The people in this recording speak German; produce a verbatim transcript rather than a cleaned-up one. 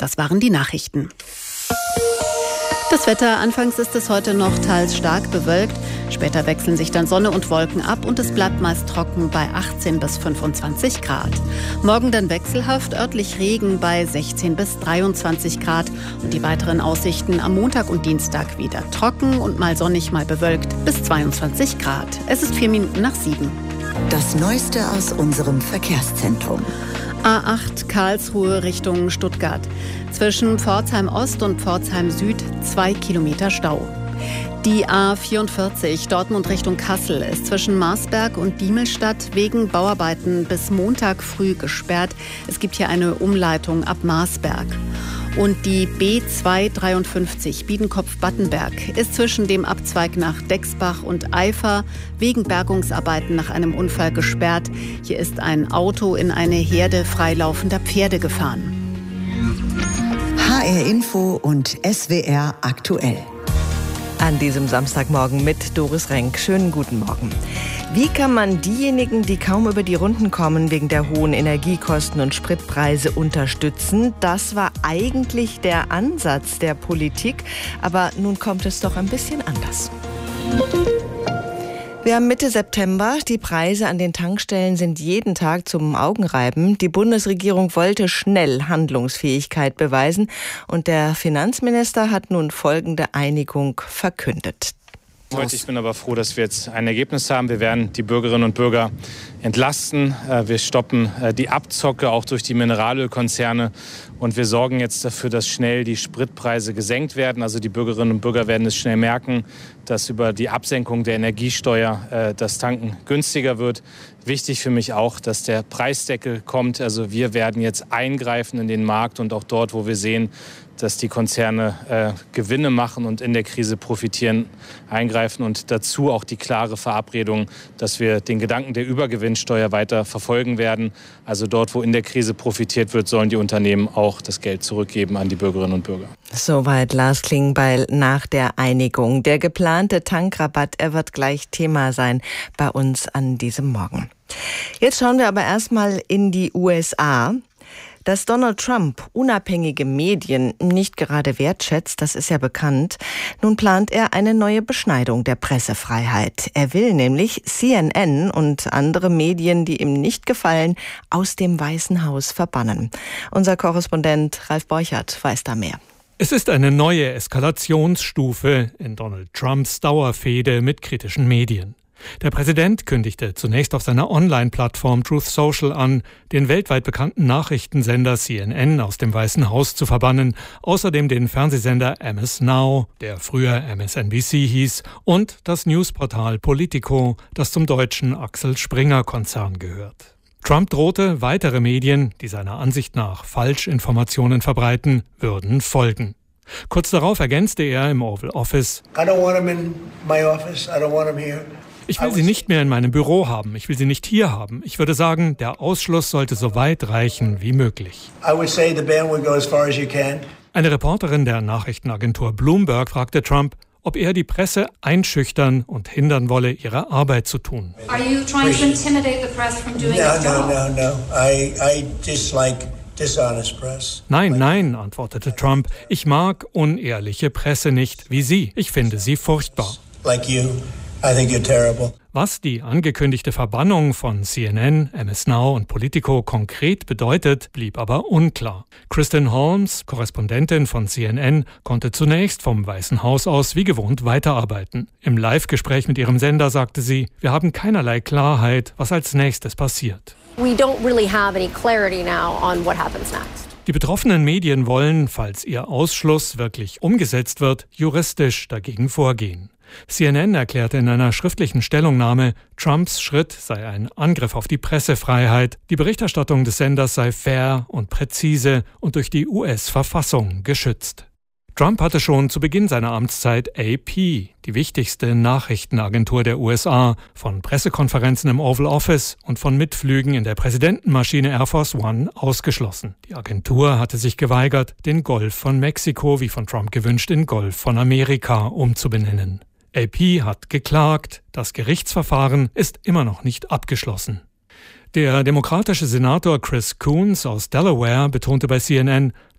Das waren die Nachrichten. Das Wetter, anfangs ist es heute noch teils stark bewölkt. Später wechseln sich dann Sonne und Wolken ab und es bleibt meist trocken bei achtzehn bis fünfundzwanzig Grad. Morgen dann wechselhaft, örtlich Regen bei sechzehn bis dreiundzwanzig Grad. Und die weiteren Aussichten am Montag und Dienstag wieder trocken und mal sonnig, mal bewölkt bis zweiundzwanzig Grad. Es ist vier Minuten nach sieben. Das Neueste aus unserem Verkehrszentrum. A acht Karlsruhe Richtung Stuttgart. Zwischen Pforzheim Ost und Pforzheim Süd zwei Kilometer Stau. Die A vierundvierzig Dortmund Richtung Kassel ist zwischen Marsberg und Diemelstadt wegen Bauarbeiten bis Montag früh gesperrt. Es gibt hier eine Umleitung ab Marsberg. Und die B zweihundertdreiundfünfzig Biedenkopf-Battenberg ist zwischen dem Abzweig nach Dexbach und Eifer wegen Bergungsarbeiten nach einem Unfall gesperrt. Hier ist ein Auto in eine Herde freilaufender Pferde gefahren. H R Info und S W R aktuell. An diesem Samstagmorgen mit Doris Renk. Schönen guten Morgen. Wie kann man diejenigen, die kaum über die Runden kommen wegen der hohen Energiekosten und Spritpreise, unterstützen? Das war eigentlich der Ansatz der Politik, aber nun kommt es doch ein bisschen anders. Wir haben Mitte September. Die Preise an den Tankstellen sind jeden Tag zum Augenreiben. Die Bundesregierung wollte schnell Handlungsfähigkeit beweisen und der Finanzminister hat nun folgende Einigung verkündet. Ich bin aber froh, dass wir jetzt ein Ergebnis haben. Wir werden die Bürgerinnen und Bürger entlasten. Wir stoppen die Abzocke auch durch die Mineralölkonzerne. Und wir sorgen jetzt dafür, dass schnell die Spritpreise gesenkt werden. Also die Bürgerinnen und Bürger werden es schnell merken, dass über die Absenkung der Energiesteuer das Tanken günstiger wird. Wichtig für mich auch, dass der Preisdeckel kommt. Also wir werden jetzt eingreifen in den Markt und auch dort, wo wir sehen, dass die Konzerne äh, Gewinne machen und in der Krise profitieren, eingreifen. Und dazu auch die klare Verabredung, dass wir den Gedanken der Übergewinnsteuer weiter verfolgen werden. Also dort, wo in der Krise profitiert wird, sollen die Unternehmen auch das Geld zurückgeben an die Bürgerinnen und Bürger. Soweit Lars Klingbeil nach der Einigung. Der geplante Tankrabatt, er wird gleich Thema sein bei uns an diesem Morgen. Jetzt schauen wir aber erstmal in die U S A. Dass Donald Trump unabhängige Medien nicht gerade wertschätzt, das ist ja bekannt. Nun plant er eine neue Beschneidung der Pressefreiheit. Er will nämlich C N N und andere Medien, die ihm nicht gefallen, aus dem Weißen Haus verbannen. Unser Korrespondent Ralf Borchert weiß da mehr. Es ist eine neue Eskalationsstufe in Donald Trumps Dauerfehde mit kritischen Medien. Der Präsident kündigte zunächst auf seiner Online-Plattform Truth Social an, den weltweit bekannten Nachrichtensender C N N aus dem Weißen Haus zu verbannen, außerdem den Fernsehsender M S Now, der früher M S N B C hieß, und das Newsportal Politico, das zum deutschen Axel Springer-Konzern gehört. Trump drohte, weitere Medien, die seiner Ansicht nach Falschinformationen verbreiten, würden folgen. Kurz darauf ergänzte er im Oval Office: I don't want him in my office. I don't want him here. Ich will sie nicht mehr in meinem Büro haben. Ich will sie nicht hier haben. Ich würde sagen, der Ausschluss sollte so weit reichen wie möglich. Eine Reporterin der Nachrichtenagentur Bloomberg fragte Trump, ob er die Presse einschüchtern und hindern wolle, ihre Arbeit zu tun. Are you trying to intimidate the press from doing its job? No, no, no, no. I, I dislike dishonest press. Nein, nein, antwortete Trump. Ich mag unehrliche Presse nicht, wie Sie. Ich finde sie furchtbar. Like you. I think you're terrible. Was die angekündigte Verbannung von C N N, M S Now und Politico konkret bedeutet, blieb aber unklar. Kristen Holmes, Korrespondentin von C N N, konnte zunächst vom Weißen Haus aus wie gewohnt weiterarbeiten. Im Live-Gespräch mit ihrem Sender sagte sie, wir haben keinerlei Klarheit, was als nächstes passiert. We don't really have any clarity now on what happens next. Die betroffenen Medien wollen, falls ihr Ausschluss wirklich umgesetzt wird, juristisch dagegen vorgehen. C N N erklärte in einer schriftlichen Stellungnahme, Trumps Schritt sei ein Angriff auf die Pressefreiheit. Die Berichterstattung des Senders sei fair und präzise und durch die U S-Verfassung geschützt. Trump hatte schon zu Beginn seiner Amtszeit A P, die wichtigste Nachrichtenagentur der U S A, von Pressekonferenzen im Oval Office und von Mitflügen in der Präsidentenmaschine Air Force One ausgeschlossen. Die Agentur hatte sich geweigert, den Golf von Mexiko, wie von Trump gewünscht, in Golf von Amerika umzubenennen. A P hat geklagt, das Gerichtsverfahren ist immer noch nicht abgeschlossen. Der demokratische Senator Chris Coons aus Delaware betonte bei C N N,